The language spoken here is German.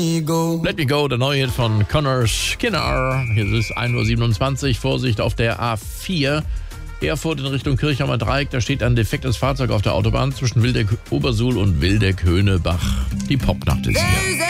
Let Me Go, der neue Hit von Connor Skinner. Hier ist 1:27 Uhr. Vorsicht auf der A4. Erfurt in Richtung Kirchheimer Dreieck. Da steht ein defektes Fahrzeug auf der Autobahn zwischen Wildeck-Obersuhl und Wildeck-Höhnebach. Die Popnacht ist hier.